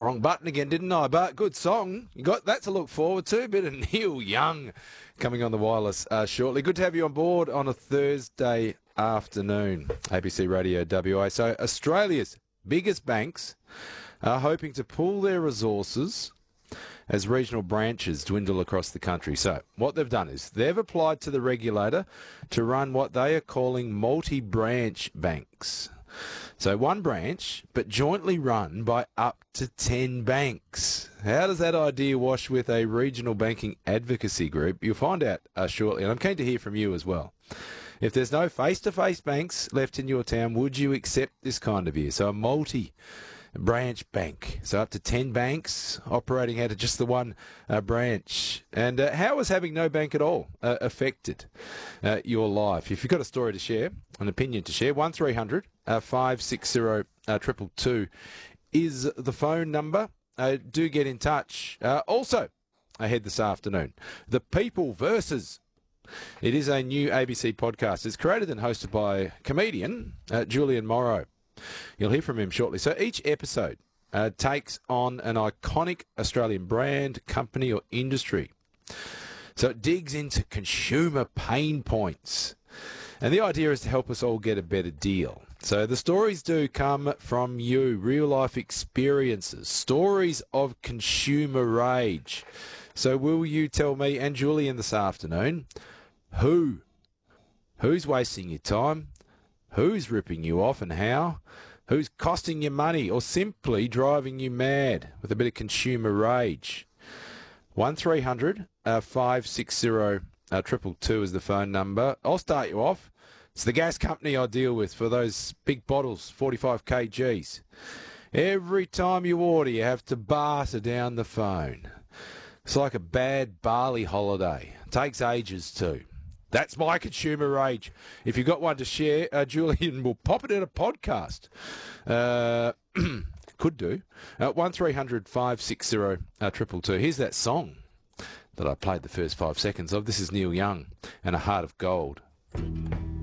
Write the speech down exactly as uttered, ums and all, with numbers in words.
wrong button again, didn't I? But good song. You got that to look forward to. A bit of Neil Young coming on the wireless uh, shortly. Good to have you on board on a Thursday afternoon. A B C Radio W A. So Australia's biggest banks are hoping to pool their resources as regional branches dwindle across the country. So what they've done is they've applied to the regulator to run what they are calling multi-branch banks. So one branch, but jointly run by up to ten banks. How does that idea wash with a regional banking advocacy group? You'll find out uh, shortly, and I'm keen to hear from you as well. If there's no face-to-face banks left in your town, would you accept this kind of view? So a multi-branch bank, so up to ten banks operating out of just the one uh, branch. And uh, how has having no bank at all uh, affected uh, your life? If you've got a story to share, an opinion to share, one three hundred five six zero two two two is the phone number. Uh, do get in touch. Uh, also, ahead this afternoon, The People versus. It is a new A B C podcast. It's created and hosted by comedian uh, Julian Morrow. You'll hear from him shortly. So each episode uh, takes on an iconic Australian brand, company or industry. So it digs into consumer pain points. And the idea is to help us all get a better deal. So the stories do come from you, real-life experiences, stories of consumer rage. So will you tell me and Julian this afternoon, who? Who's wasting your time? Who's ripping you off and how? Who's costing you money or simply driving you mad with a bit of consumer rage? one three hundred five six zero two two two is the phone number. I'll start you off. It's the gas company I deal with for those big bottles, forty-five kilograms. Every time you order, you have to barter down the phone. It's like a bad Bali holiday. It takes ages too. That's my consumer rage. If you've got one to share, uh, Julian will pop it in a podcast. Uh, could do. Uh, one three hundred five six zero two two two. Here's that song that I played the first five seconds of. This is Neil Young and A Heart of Gold.